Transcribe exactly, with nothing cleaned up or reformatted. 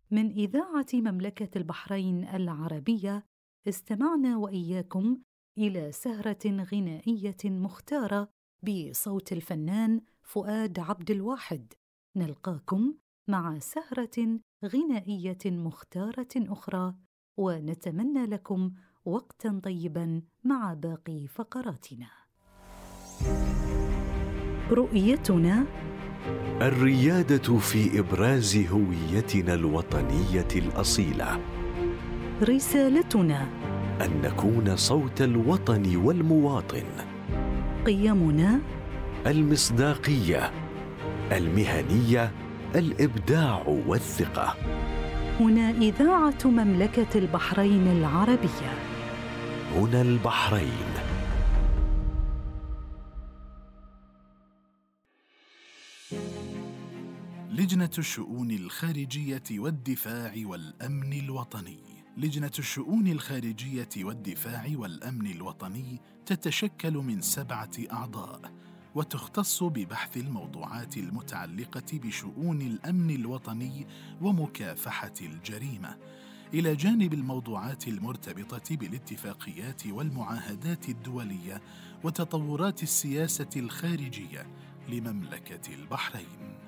من إذاعة مملكة البحرين العربية، استمعنا وإياكم إلى سهرة غنائية مختارة بصوت الفنان فؤاد عبد الواحد. نلقاكم مع سهرة غنائية مختارة أخرى، ونتمنى لكم وقتاً طيباً مع باقي فقراتنا. رؤيتنا: الريادة في إبراز هويتنا الوطنية الأصيلة. رسالتنا: أن نكون صوت الوطن والمواطن. قيمنا: المصداقية، المهنية، الإبداع والثقة. هنا إذاعة مملكة البحرين العربية. هنا البحرين. لجنة الشؤون الخارجية والدفاع والأمن الوطني. لجنة الشؤون الخارجية والدفاع والأمن الوطني تتشكل من سبعة أعضاء، وتختص ببحث الموضوعات المتعلقة بشؤون الأمن الوطني ومكافحة الجريمة، إلى جانب الموضوعات المرتبطة بالاتفاقيات والمعاهدات الدولية وتطورات السياسة الخارجية لمملكة البحرين.